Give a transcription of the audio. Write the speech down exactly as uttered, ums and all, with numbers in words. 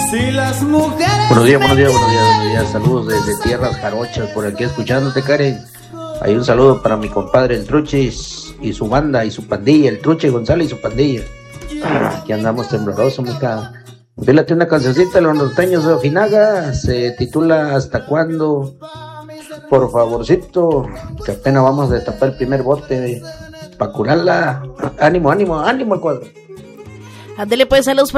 Si las mujeres. Buenos días, buenos días, buenos días, buenos días. Saludos desde Tierras Jarochas, por aquí escuchándote, Karen. Hay un saludo para mi compadre el Truchis y su banda y su pandilla, el Truche González y su pandilla. Aquí andamos temblorosos, mija. Pílate una cancioncita de los norteños de Ojinaga, se titula ¿Hasta cuándo? Por favorcito, que apenas vamos a destapar el primer bote para curarla. Ánimo, ánimo, ánimo al cuadro. Ándele pues, saludos para